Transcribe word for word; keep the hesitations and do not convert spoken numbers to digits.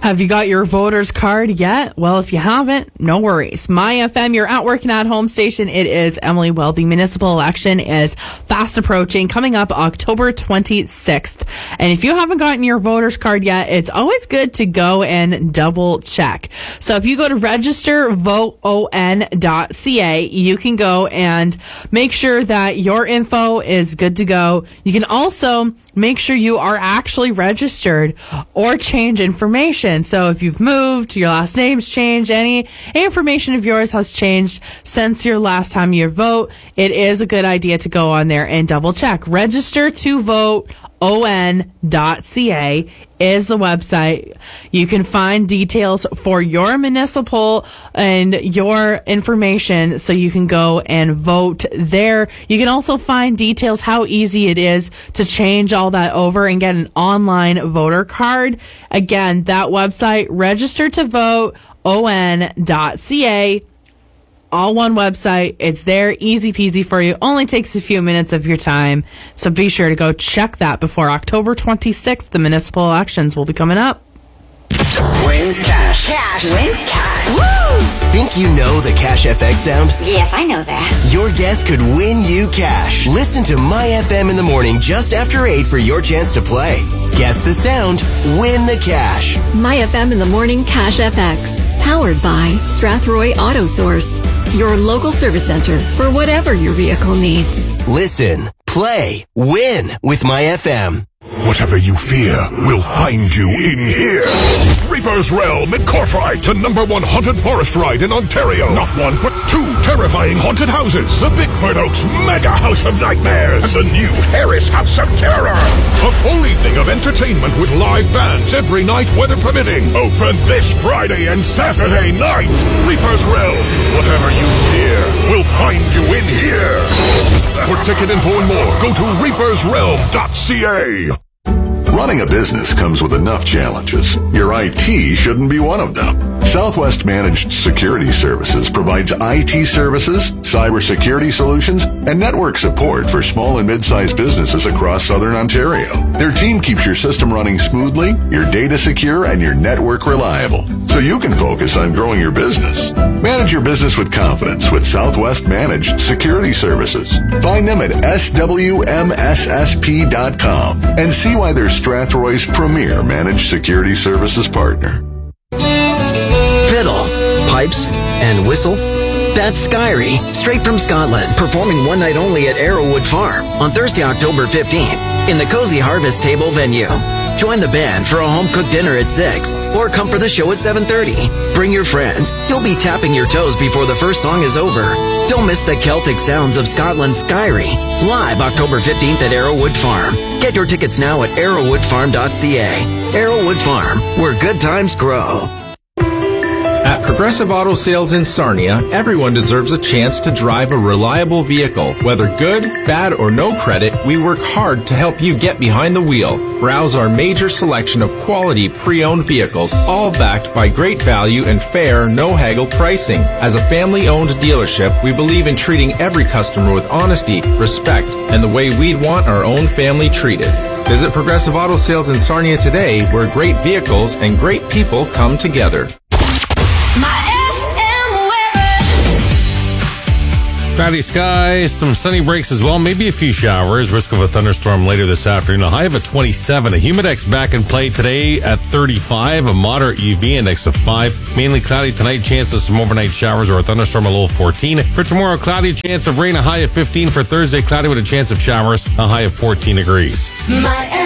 Have you got your voter's card yet? Well, if you haven't, no worries. My F M, your At Work and At Home station. It is Emily Well. The municipal election is fast approaching, coming up October twenty-sixth. And if you haven't gotten your voter's card yet, it's always good to go and double check. So if you go to register vote on dot c a, you can go and make sure that your info is good to go. You can also make sure you are actually registered or change information. So if you've moved, your last name's changed, any information of yours has changed since your last time you vote, it is a good idea to go on there and double check. Register to vote on dot c a is the website. You can find details for your municipal and your information so you can go and vote there. You can also find details how easy it is to change all that over and get an online voter card. Again, that website, register to vote on dot c a. All one website. It's there, easy peasy for you. Only takes a few minutes of your time. So be sure to go check that before October twenty-sixth. The municipal elections will be coming up. Win cash. Cash. Win cash. Woo! Think you know the Cash F X sound? Yes, I know that. Your guess could win you cash. Listen to My F M in the morning just after eight for your chance to play. Guess the sound, win the cash. My F M in the morning Cash F X. Powered by Strathroy Auto Source. Your local service center for whatever your vehicle needs. Listen, play, win with My F M. Whatever you fear will find you in here. Reaper's Realm at Courtright, the number one haunted forest ride in Ontario. Not one, but two terrifying haunted houses. The Bigford Oaks Mega House of Nightmares and the new Harris House of Terror. A full evening of entertainment with live bands every night, weather permitting. Open this Friday and Saturday night. Reaper's Realm. Whatever you fear will find you in here. For ticket info and more, go to reapers realm dot c a. Running a business comes with enough challenges. Your I T shouldn't be one of them. Southwest Managed Security Services provides I T services, cybersecurity solutions, and network support for small and mid-sized businesses across Southern Ontario. Their team keeps your system running smoothly, your data secure, and your network reliable, so you can focus on growing your business. Manage your business with confidence with Southwest Managed Security Services. Find them at s w m s s p dot com and see why they're Strathroy's premier managed security services partner. Fiddle, pipes, and whistle. That's Skyrie, straight from Scotland, performing one night only at Arrowwood Farm on Thursday, October fifteenth, in the Cozy Harvest Table venue. Join the band for a home-cooked dinner at six, or come for the show at seven thirty. Bring your friends. You'll be tapping your toes before the first song is over. Don't miss the Celtic sounds of Scotland's Skyrie, live October fifteenth at Arrowwood Farm. Get your tickets now at arrowwood farm dot c a. Arrowwood Farm, where good times grow. At Progressive Auto Sales in Sarnia, everyone deserves a chance to drive a reliable vehicle. Whether good, bad, or no credit, we work hard to help you get behind the wheel. Browse our major selection of quality pre-owned vehicles, all backed by great value and fair, no-haggle pricing. As a family-owned dealership, we believe in treating every customer with honesty, respect, and the way we'd want our own family treated. Visit Progressive Auto Sales in Sarnia today, where great vehicles and great people come together. Cloudy skies, some sunny breaks as well, maybe a few showers, risk of a thunderstorm later this afternoon. A high of a twenty-seven. A Humidex back in play today at thirty-five. A moderate U V index of five. Mainly cloudy tonight, chance of some overnight showers or a thunderstorm, a low of fourteen. For tomorrow, cloudy, chance of rain, a high of fifteen. For Thursday, cloudy with a chance of showers, a high of fourteen degrees. My